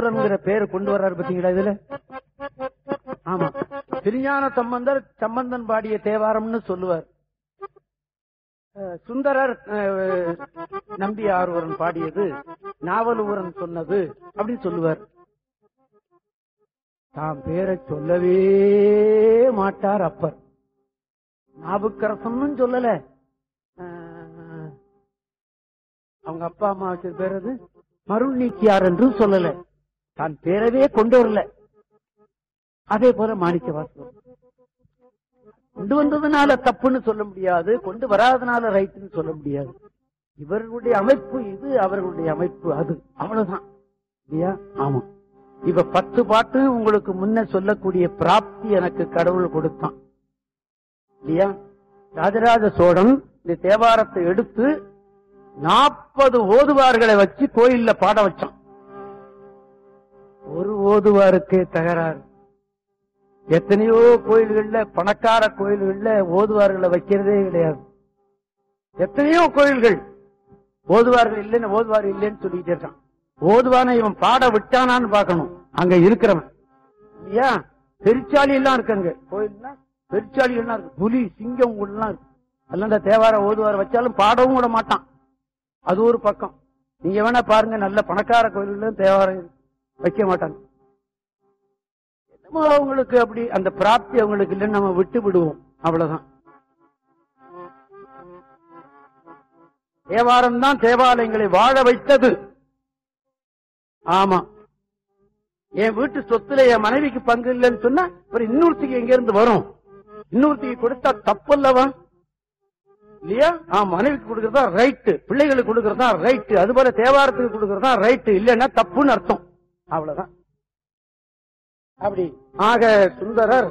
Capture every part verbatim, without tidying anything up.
ஊரன்கிற பேரை கொண்டு வர்றாரு பாத்தீங்களா இதுல? ஆமா, திருஞான சம்பந்தர் சம்பந்தன் பாடிய தேவாரம்னு சொல்லுவார். சுந்தரர் நம்பி ஆரூரன் பாடியது நாவலூரன் சொன்னது அப்படின்னு சொல்லுவார். தாம் பேரை சொல்லவே மாட்டார் அப்பர். நாவுக்கரசன் சொல்லல, அவங்க அப்பா அம்மா வச்ச பேர் அது மருள் நீக்கியார் என்று சொல்லல, தான் பேரவே கொண்டு வரல. அதே போல மாணிக்க வாசகர் கொண்டு வந்ததுனால தப்புன்னு சொல்ல முடியாது, கொண்டு வராதனால ரைட்னு சொல்ல முடியாது. இவர்களுடைய அமைப்பு இது, அவர்களுடைய அமைப்பு அது, அவ்வளவுதான் இல்லையா? ஆமா. இப்ப பத்து பாட்டு உங்களுக்கு முன்ன சொல்லக்கூடிய பிராப்தி எனக்கு கடவுள் கொடுத்தான் இல்லையா? ராஜராஜ சோழன் இந்த தேவாரத்தை எடுத்து நாற்பது ஓதுவார்களை வச்சு கோயில்ல பாட வச்சான். ஒரு ஓதுவாருக்கே தகராறு. எத்தனையோ கோயில்கள்ல, பணக்கார கோயில்கள்ல ஓதுவார்களை வைக்கிறதே கிடையாது. எத்தனையோ கோயில்கள் ஓதுவார்கள் இல்லைன்னு ஓதுவார் இல்லைன்னு சொல்லிட்டு இருக்கான். ஓதுவான இவன் பாட விட்டானான்னு பாக்கணும் அங்க இருக்கிறவன் இல்லையா? பெருச்சாளி எல்லாம் இருக்காங்க கோயில்னா, பெருச்சாளி எல்லாம் இருக்கு, புலி சிங்கம் எல்லாம் இருக்கு. அதெல்லாம் தேவார ஓதுவார வச்சாலும் பாடவும் விட மாட்டான். அது ஒரு பக்கம். நீங்க வேணா பாருங்க, நல்ல பணக்கார கோயில்களும் தேவாரம் வைக்க மாட்டாங்க. அவங்களுக்கு அப்படி அந்த பிராப்தி அவங்களுக்கு இல்லைன்னு நம்ம விட்டு விடுவோம், அவ்வளவுதான். தேவாரம் தான் தேவாலயங்களை வாழ வைத்தது. ஆமா, என் வீட்டு சொத்துல என் மனைவிக்கு பங்கு இல்லைன்னு சொன்னா அப்புறம் இன்னொருத்திக்கு எங்க இருந்து வரும்? இன்னொருத்திக்கு கொடுத்தா தப்பல்லவா இல்லையா? மனைவிக்கு கொடுக்கறதா ரைட்டு, பிள்ளைகளுக்கு கொடுக்கறதா ரைட்டு, அது போல தேவாரத்துக்கு கொடுக்கறதா ரைட்டு, இல்லைன்னா தப்புன்னு அர்த்தம், அவ்வளவுதான். அப்படி ஆக சுந்தரர்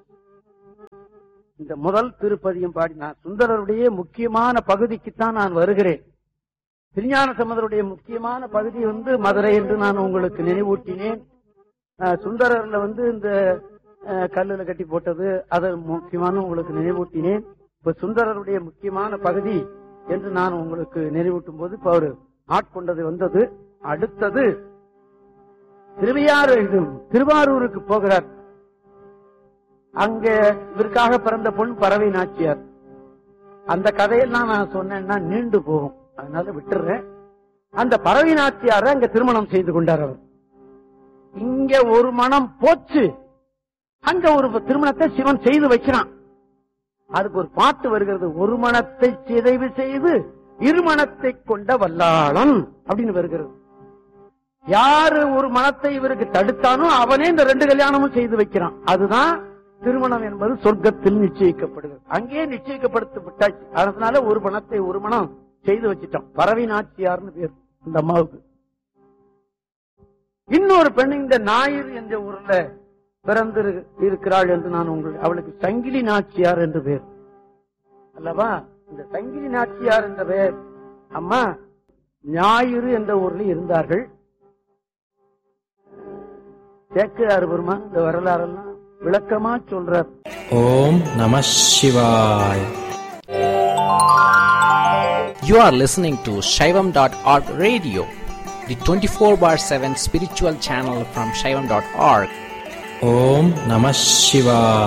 இந்த முதல் திருப்பதியும் பாடினார். சுந்தரருடைய முக்கியமான பகுதிக்குத்தான் நான் வருகிறேன். திருஞான சம்பந்தருடைய முக்கியமான பகுதி வந்து மதுரை என்று நான் உங்களுக்கு நினைவூட்டினேன். சுந்தரர்ல வந்து இந்த கல்லுல கட்டி போட்டது அது முக்கியமான உங்களுக்கு நினைவூட்டினேன். இப்ப சுந்தரருடைய முக்கியமான பகுதி என்று நான் உங்களுக்கு நினைவூட்டும் போது இப்ப அவரு ஆட்கொண்டது வந்தது. அடுத்தது திருவையாறு திருவாரூருக்கு போகிறார். அங்க இவருக்காக பிறந்த பொன் பறவை நாச்சியார். அந்த கதையெல்லாம் நான் சொன்னேன்னா நீண்டு போகும், அதனால விட்டுறேன். அந்த பறவை நாச்சியார அங்க திருமணம் செய்து கொண்டார் அவர். இங்க ஒரு மனம் போச்சு, அங்க ஒரு திருமணத்தை சிவன் செய்து வைக்கிறான். அதுக்கு ஒரு பாட்டு வருகிறது, ஒரு மனத்தை சிதைவு செய்து இருமணத்தை கொண்ட வல்லாளன் அப்படின்னு வருகிறது. யாரு ஒரு மனத்தை இவருக்கு தடுத்தானோ அவனே இந்த ரெண்டு கல்யாணமும் செய்து வைக்கிறான். அதுதான் திருமணம் என்பது சொர்க்கத்தில் நிச்சயிக்கப்படுகிறது. அங்கே நிச்சயிக்கப்படுத்த விட்டாச்சு. அதனால ஒரு மனத்தை ஒரு மனம் செய்து வச்சிட்டான். பறவை நாச்சியார்னு பேர் இந்த அம்மாவுக்கு. இன்னொரு பெண் இந்த ஞாயிறு என்ற ஊர்ல பிறந்து இருக்கிறாள் என்று நான் உங்களுக்கு, அவளுக்கு சங்கிலி நாச்சியார் என்று பேர் அல்லவா? இந்த சங்கிலி நாச்சியார் என்ற பேர் அம்மா ஞாயிறு என்ற ஊர்ல இருந்தார்கள். சேக்கிழார் பெருமான் இந்த வரலாறெல்லாம் விளக்கமா சொல்றார். ஓம் நம சிவாய். You are listening to Shaivam dot org radio, the twenty-four bar seven spiritual channel from Shaivam dot org. Om Namah Shivaya.